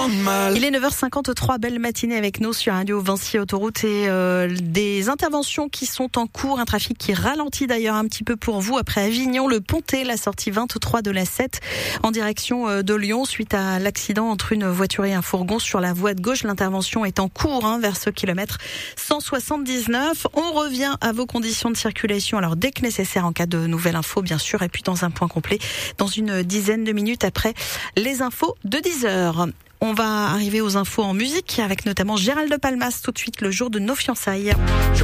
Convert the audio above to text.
mal. Il est 9h53, belle matinée avec nous sur Radio Vinci Autoroute et des interventions qui sont en cours, un trafic qui ralentit d'ailleurs un petit peu pour vous après Avignon, le Pontet, la sortie 23 de la 7 en direction de Lyon suite à l'accident entre une voiture et un fourgon sur la voie de gauche. L'intervention est en cours vers ce kilomètre 179. On revient à vos conditions de circulation, alors dès que nécessaire en cas de nouvelle info bien sûr, et puis dans un point complet dans une dizaine de minutes après les infos de 10h. On va arriver aux infos en musique avec notamment Gérald de Palmas tout de suite, le jour de nos fiançailles.